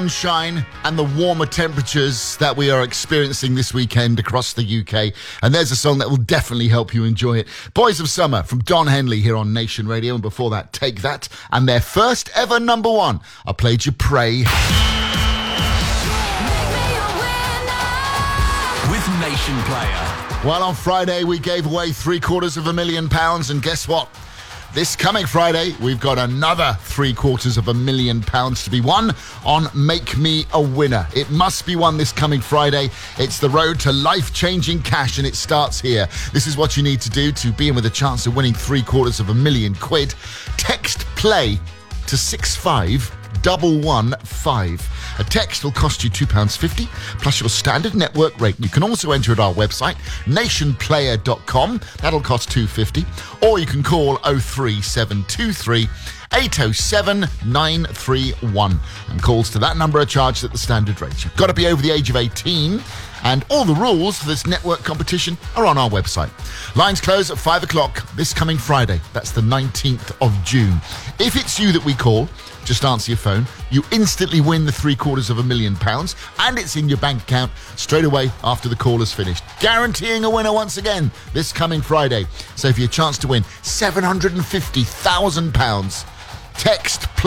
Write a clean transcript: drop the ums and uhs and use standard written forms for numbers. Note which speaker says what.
Speaker 1: sunshine and the warmer temperatures that we are experiencing this weekend across the UK. And there's a song that will definitely help you enjoy it. Boys of Summer from Don Henley here on Nation Radio. And before that, Take That. And their first ever number one, I Played You Pray.
Speaker 2: With Nation Player.
Speaker 1: Well, on Friday, we gave away £750,000. And guess what? This coming Friday, we've got another £750,000 to be won on Make Me a Winner. It must be won this coming Friday. It's the road to life-changing cash, and it starts here. This is what you need to do to be in with a chance of winning £750,000. Text PLAY to 65115. A text will cost you £2.50 plus your standard network rate. You can also enter at our website, nationplayer.com. That'll cost £2.50. Or you can call 03723 807 931. And calls to that number are charged at the standard rate. You've got to be over the age of 18. And all the rules for this network competition are on our website. Lines close at 5 o'clock this coming Friday. That's the 19th of June. If it's you that we call, just answer your phone. You instantly win the £750,000 and it's in your bank account straight away after the call is finished. Guaranteeing a winner once again this coming Friday. So for your chance to win £750,000, text